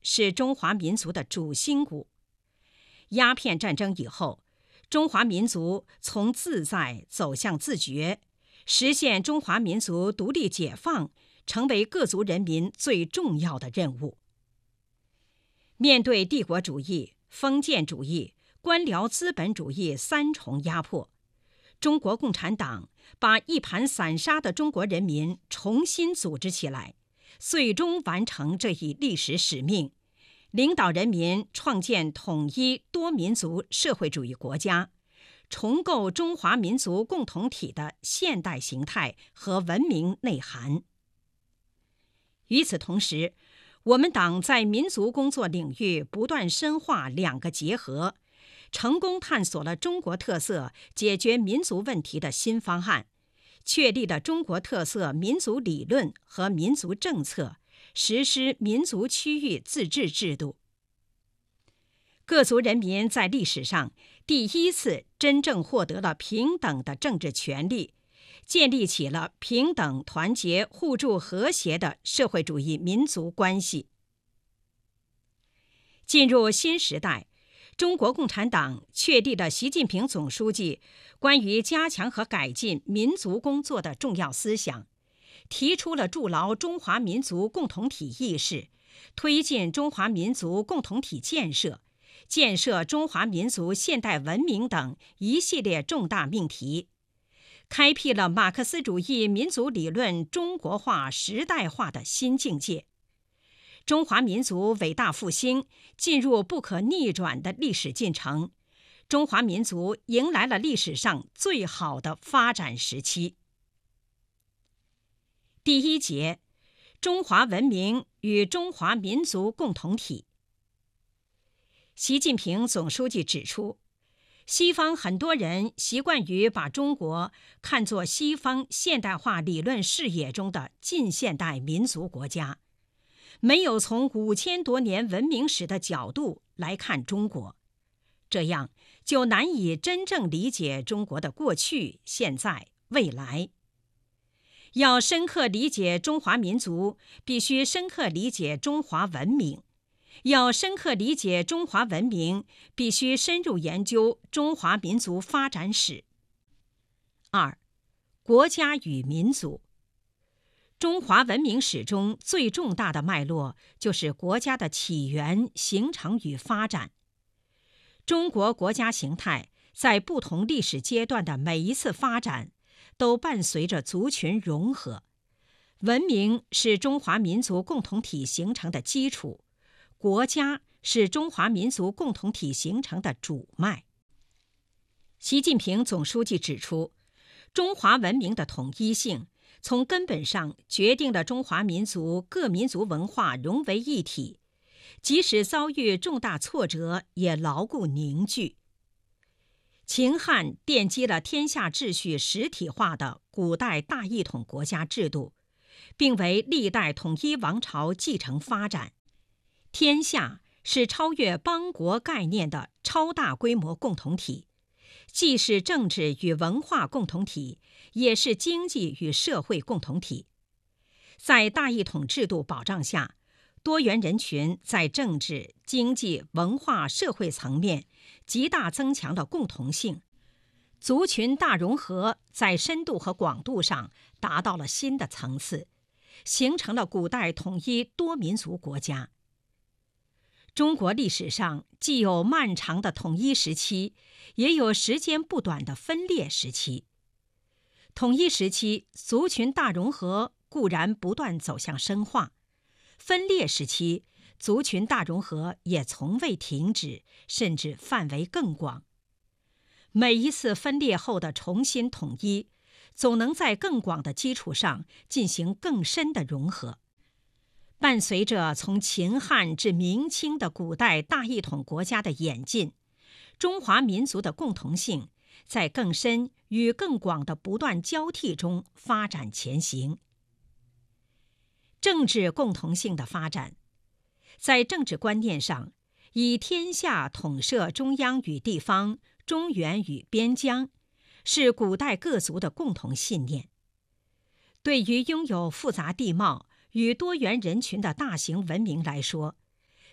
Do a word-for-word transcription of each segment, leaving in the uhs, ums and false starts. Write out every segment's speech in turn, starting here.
是中华民族的主心骨。鸦片战争以后，中华民族从自在走向自觉，实现中华民族独立解放，成为各族人民最重要的任务。面对帝国主义、封建主义、官僚资本主义三重压迫，中国共产党把一盘散沙的中国人民重新组织起来，最终完成这一历史使命，领导人民创建统一多民族社会主义国家，重构中华民族共同体的现代形态和文明内涵。与此同时，我们党在民族工作领域不断深化两个结合，成功探索了中国特色解决民族问题的新方案，确立了中国特色民族理论和民族政策，实施民族区域自治制度。各族人民在历史上第一次真正获得了平等的政治权利，建立起了平等、团结、互助、和谐的社会主义民族关系。进入新时代，中国共产党确立了习近平总书记关于加强和改进民族工作的重要思想，提出了筑牢中华民族共同体意识，推进中华民族共同体建设，建设中华民族现代文明等一系列重大命题，开辟了马克思主义民族理论中国化时代化的新境界。中华民族伟大复兴进入不可逆转的历史进程，中华民族迎来了历史上最好的发展时期。第一节，中华文明与中华民族共同体。习近平总书记指出，西方很多人习惯于把中国看作西方现代化理论视野中的近现代民族国家，没有从五千多年文明史的角度来看中国，这样就难以真正理解中国的过去、现在、未来。要深刻理解中华民族，必须深刻理解中华文明；要深刻理解中华文明，必须深入研究中华民族发展史。二、国家与民族。中华文明史中最重大的脉络就是国家的起源、形成与发展。中国国家形态在不同历史阶段的每一次发展，都伴随着族群融合。文明是中华民族共同体形成的基础，国家是中华民族共同体形成的主脉。习近平总书记指出，中华文明的统一性从根本上决定了中华民族各民族文化融为一体，即使遭遇重大挫折也牢固凝聚。秦汉奠基了天下秩序实体化的古代大一统国家制度，并为历代统一王朝继承发展。天下是超越邦国概念的超大规模共同体，既是政治与文化共同体，也是经济与社会共同体。在大一统制度保障下，多元人群在政治、经济、文化、社会层面极大增强了共同性，族群大融合在深度和广度上达到了新的层次，形成了古代统一多民族国家。中国历史上既有漫长的统一时期，也有时间不短的分裂时期。统一时期，族群大融合固然不断走向深化；分裂时期，族群大融合也从未停止，甚至范围更广。每一次分裂后的重新统一，总能在更广的基础上进行更深的融合。伴随着从秦汉至明清的古代大一统国家的演进，中华民族的共同性在更深与更广的不断交替中发展前行。政治共同性的发展，在政治观念上，以天下统摄中央与地方、中原与边疆，是古代各族的共同信念。对于拥有复杂地貌与多元人群的大型文明来说，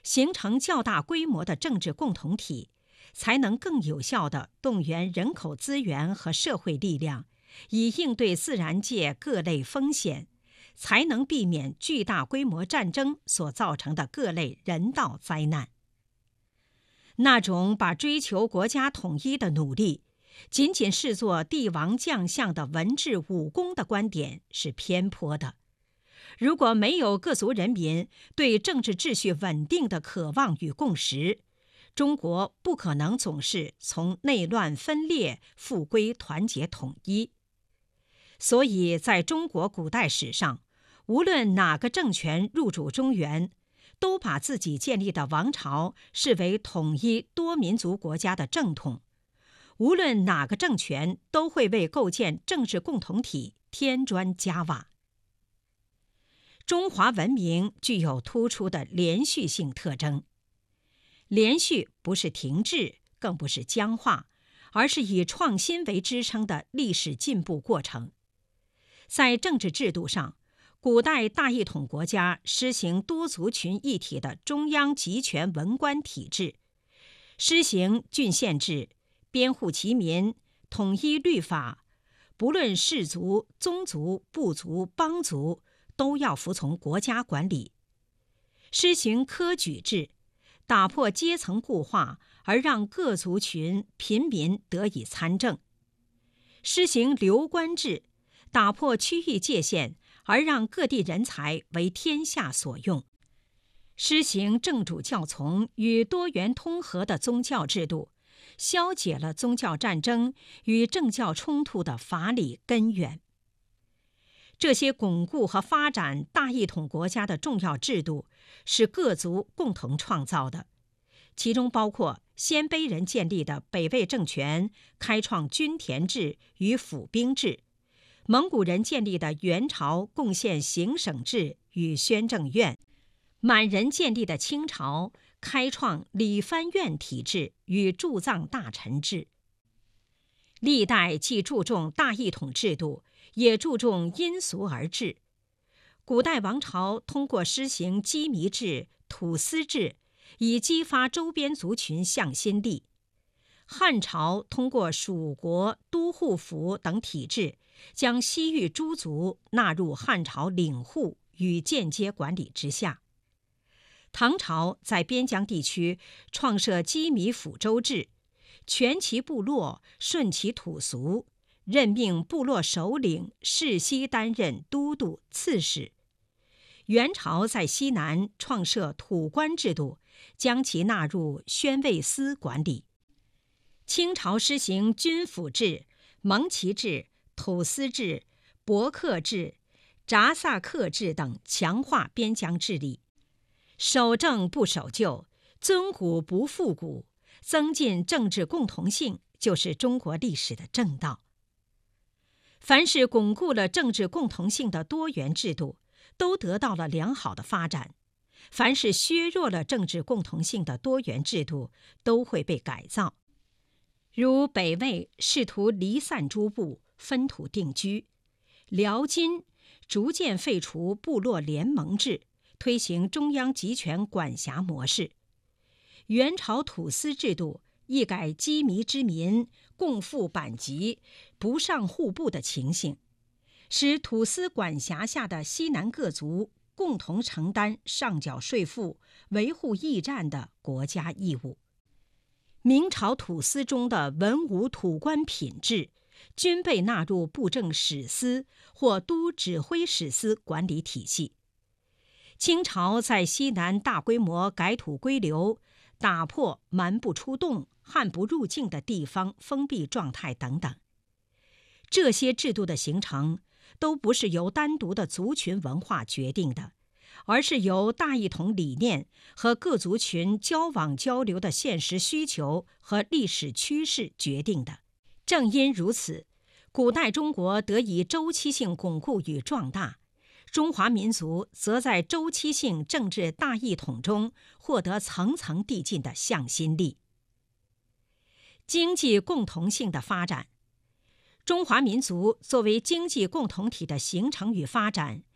形成较大规模的政治共同体，才能更有效地动员人口资源和社会力量，以应对自然界各类风险，才能避免巨大规模战争所造成的各类人道灾难。那种把追求国家统一的努力仅仅视作帝王将相的文治武功的观点是偏颇的。如果没有各族人民对政治秩序稳定的渴望与共识，中国不可能总是从内乱分裂复归团结统一。所以在中国古代史上，无论哪个政权入主中原，都把自己建立的王朝视为统一多民族国家的正统。无论哪个政权都会为构建政治共同体添砖加瓦。中华文明具有突出的连续性特征。连续不是停滞，更不是僵化，而是以创新为支撑的历史进步过程。在政治制度上，古代大一统国家施行多族群一体的中央集权文官体制，施行郡县制，编户齐民，统一律法，不论氏族、宗族、部族、邦族，都要服从国家管理。施行科举制，打破阶层固化，而让各族群平民得以参政；施行流官制，打破区域界限，而让各地人才为天下所用；施行正主教从与多元通和的宗教制度，消解了宗教战争与政教冲突的法理根源。这些巩固和发展大一统国家的重要制度是各族共同创造的，其中包括鲜卑人建立的北魏政权，开创均田制与府兵制；蒙古人建立的元朝，贡献行省制与宣政院；满人建立的清朝，开创理藩院体制与驻藏大臣制。历代既注重大一统制度，也注重因俗而治。古代王朝通过施行羁縻制、土司制，以激发周边族群向心力。汉朝通过属国、都护府等体制，将西域诸族纳入汉朝领户与间接管理之下。唐朝在边疆地区创设羁縻府州制，全其部落，顺其土俗，任命部落首领世袭担任都督、刺史。元朝在西南创设土官制度，将其纳入宣慰司管理。清朝施行军府制、蒙旗制、土司制、伯克制、札萨克制等，强化边疆治理。守正不守旧，尊古不复古，增进政治共同性，就是中国历史的正道。凡是巩固了政治共同性的多元制度，都得到了良好的发展；凡是削弱了政治共同性的多元制度，都会被改造。如北魏试图离散诸部，分土定居；辽金逐渐废除部落联盟制，推行中央集权管辖模式；元朝土司制度一改羁縻之民共赴版籍、不上户部的情形，使土司管辖下的西南各族共同承担上缴税赋、维护驿站的国家义务。明朝土司中的文武土官品制，均被纳入布政使司或都指挥使司管理体系。清朝在西南大规模改土归流，打破蛮不出动、汉不入境的地方封闭状态等等。这些制度的形成，都不是由单独的族群文化决定的，而是由大一统理念和各族群交往交流的现实需求和历史趋势决定的。正因如此，古代中国得以周期性巩固与壮大，中华民族则在周期性政治大一统中获得层层递进的向心力。经济共同性的发展。中华民族作为经济共同体的形成与发展，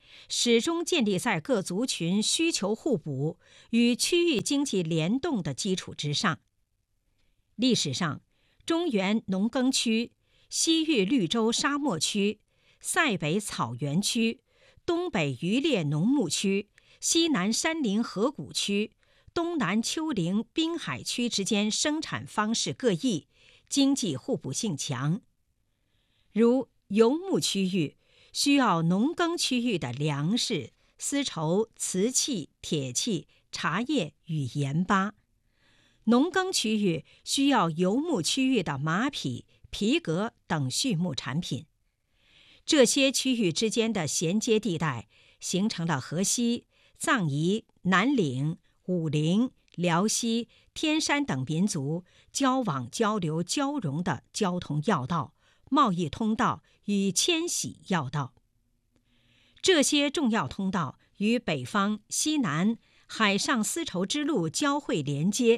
始终建立在各族群需求互补与区域经济联动的基础之上。历史上，中原农耕区、西域绿洲沙漠区、塞北草原区、东北渔猎农牧区、西南山林河谷区、东南丘陵滨海区之间生产方式各异，经济互补性强。如游牧区域需要农耕区域的粮食、丝绸、瓷器、铁器、茶叶与盐巴；农耕区域需要游牧区域的马匹、皮革等畜牧产品。这些区域之间的衔接地带，形成了河西、藏彝、南岭、武陵、辽西、天山等民族交往交流交融的交通要道、贸易通道与迁徙要道。这些重要通道与北方、西南海上丝绸之路交汇连接，